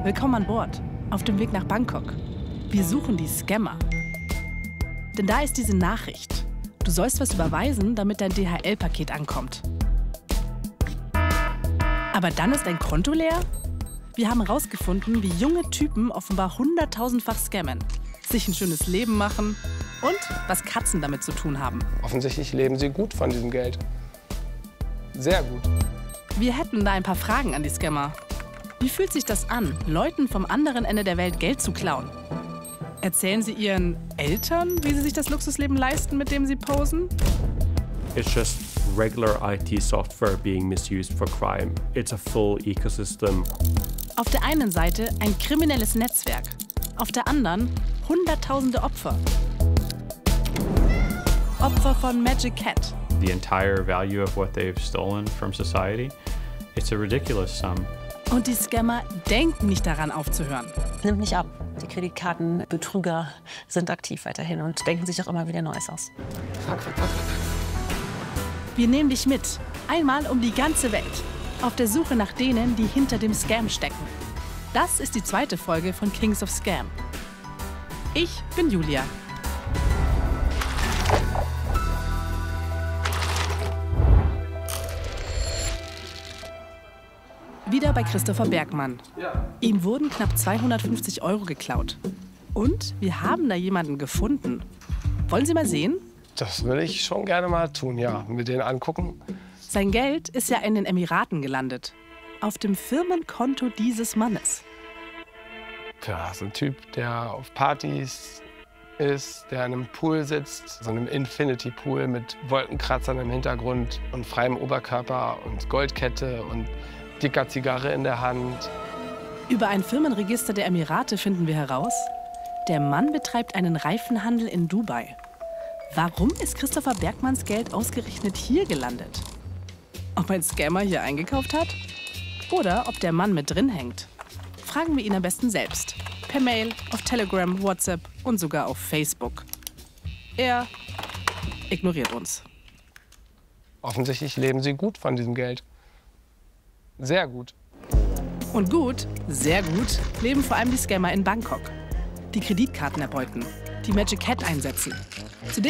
Willkommen an Bord, auf dem Weg nach Bangkok. Wir suchen die Scammer. Denn da ist diese Nachricht. Du sollst was überweisen, damit dein DHL-Paket ankommt. Aber dann ist dein Konto leer? Wir haben herausgefunden, wie junge Typen offenbar 100.000-fach scammen, sich ein schönes Leben machen und was Katzen damit zu tun haben. Offensichtlich leben sie gut von diesem Geld. Sehr gut. Wir hätten da ein paar Fragen an die Scammer. Wie fühlt sich das an, Leuten vom anderen Ende der Welt Geld zu klauen? Erzählen sie ihren Eltern, wie sie sich das Luxusleben leisten, mit dem sie posen? It's just regular IT software being misused for crime. It's a full ecosystem. Auf der einen Seite ein kriminelles Netzwerk, auf der anderen Hunderttausende Opfer. Opfer von Magic Cat. The entire value of what they've stolen from society, it's a ridiculous sum. Und die Scammer denken nicht daran aufzuhören. Nimmt nicht ab. Die Kreditkartenbetrüger sind aktiv weiterhin und denken sich auch immer wieder Neues aus. Wir nehmen dich mit, einmal um die ganze Welt, auf der Suche nach denen, die hinter dem Scam stecken. Das ist die zweite Folge von Kings of Scam. Ich bin Julia. Wieder bei Christopher Bergmann. Ihm wurden knapp 250 € geklaut. Und wir haben da jemanden gefunden. Wollen Sie mal sehen? Das will ich schon gerne mal tun, ja. Mir den angucken. Sein Geld ist ja in den Emiraten gelandet. Auf dem Firmenkonto dieses Mannes. Ja, so ein Typ, der auf Partys ist, der in einem Pool sitzt, so einem Infinity-Pool mit Wolkenkratzern im Hintergrund und freiem Oberkörper und Goldkette und dicker Zigarre in der Hand. Über ein Firmenregister der Emirate finden wir heraus, der Mann betreibt einen Reifenhandel in Dubai. Warum ist Christopher Bergmanns Geld ausgerechnet hier gelandet? Ob ein Scammer hier eingekauft hat? Oder ob der Mann mit drin hängt? Fragen wir ihn am besten selbst. Per Mail, auf Telegram, WhatsApp und sogar auf Facebook. Er ignoriert uns. Offensichtlich leben sie gut von diesem Geld. Sehr gut. Und gut, sehr gut, leben vor allem die Scammer in Bangkok. Die Kreditkarten erbeuten, die Magic Cat einsetzen. Zudem